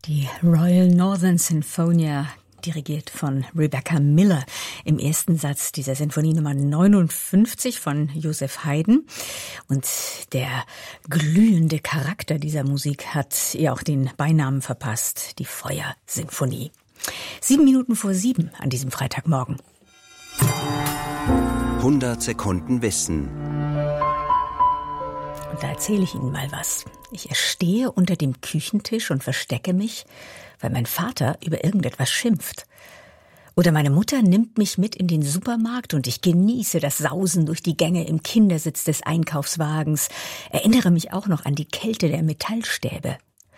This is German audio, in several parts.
Die Royal Northern Sinfonia, dirigiert von Rebecca Miller, im ersten Satz dieser Sinfonie Nummer 59 von Joseph Haydn. Und der glühende Charakter dieser Musik hat ihr auch den Beinamen verpasst, die Feuersinfonie. 7:07 an diesem Freitagmorgen. 100 Sekunden Wissen. Und da erzähle ich Ihnen mal was. Ich stehe unter dem Küchentisch und verstecke mich, weil mein Vater über irgendetwas schimpft. Oder meine Mutter nimmt mich mit in den Supermarkt und ich genieße das Sausen durch die Gänge im Kindersitz des Einkaufswagens, erinnere mich auch noch an die Kälte der Metallstäbe.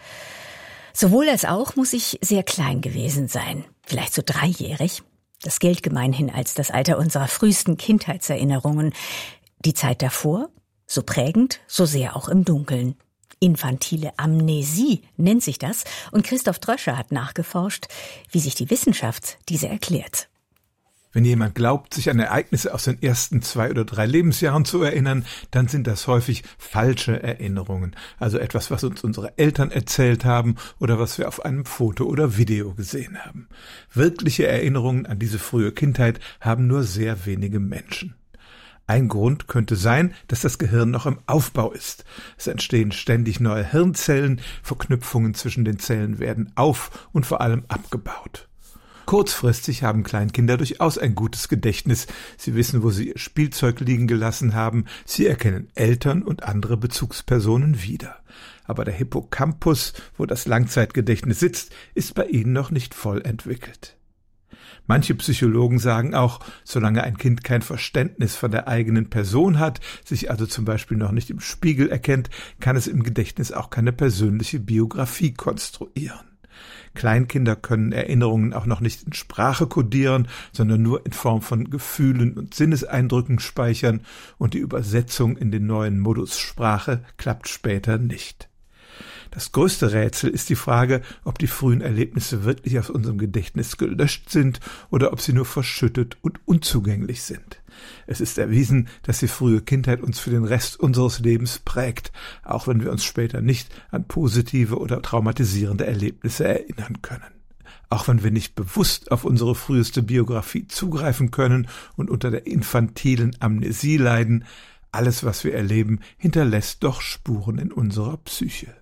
Sowohl als auch muss ich sehr klein gewesen sein, vielleicht so 3-jährig. Das gilt gemeinhin als das Alter unserer frühesten Kindheitserinnerungen. Die Zeit davor, so prägend, so sehr auch im Dunkeln. Infantile Amnesie nennt sich das, und Christoph Dröscher hat nachgeforscht, wie sich die Wissenschaft diese erklärt. Wenn jemand glaubt, sich an Ereignisse aus den ersten 2 oder 3 Lebensjahren zu erinnern, dann sind das häufig falsche Erinnerungen. Also etwas, was uns unsere Eltern erzählt haben oder was wir auf einem Foto oder Video gesehen haben. Wirkliche Erinnerungen an diese frühe Kindheit haben nur sehr wenige Menschen. Ein Grund könnte sein, dass das Gehirn noch im Aufbau ist. Es entstehen ständig neue Hirnzellen, Verknüpfungen zwischen den Zellen werden auf- und vor allem abgebaut. Kurzfristig haben Kleinkinder durchaus ein gutes Gedächtnis. Sie wissen, wo sie ihr Spielzeug liegen gelassen haben. Sie erkennen Eltern und andere Bezugspersonen wieder. Aber der Hippocampus, wo das Langzeitgedächtnis sitzt, ist bei ihnen noch nicht voll entwickelt. Manche Psychologen sagen auch, solange ein Kind kein Verständnis von der eigenen Person hat, sich also zum Beispiel noch nicht im Spiegel erkennt, kann es im Gedächtnis auch keine persönliche Biografie konstruieren. Kleinkinder können Erinnerungen auch noch nicht in Sprache kodieren, sondern nur in Form von Gefühlen und Sinneseindrücken speichern, und die Übersetzung in den neuen Modus Sprache klappt später nicht. Das größte Rätsel ist die Frage, ob die frühen Erlebnisse wirklich aus unserem Gedächtnis gelöscht sind oder ob sie nur verschüttet und unzugänglich sind. Es ist erwiesen, dass die frühe Kindheit uns für den Rest unseres Lebens prägt, auch wenn wir uns später nicht an positive oder traumatisierende Erlebnisse erinnern können. Auch wenn wir nicht bewusst auf unsere früheste Biografie zugreifen können und unter der infantilen Amnesie leiden, alles, was wir erleben, hinterlässt doch Spuren in unserer Psyche.